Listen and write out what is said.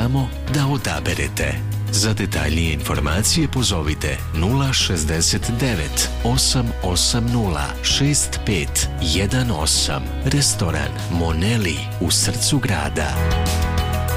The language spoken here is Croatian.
samo da odaberete. Za detaljnije informacije pozovite 069 880 6518. Restoran Moneli u srcu grada.